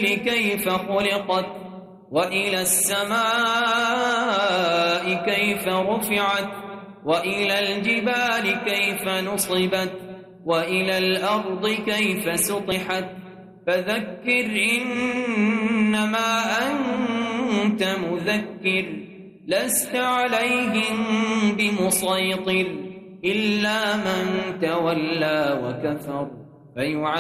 كيف خلقت وإلى السماء كيف رفعت وإلى الجبال كيف نصبت وإلى الأرض كيف سطحت فذكر إنما أنت مذكر لست عليهم بمسيطر إلا من تولى وكفر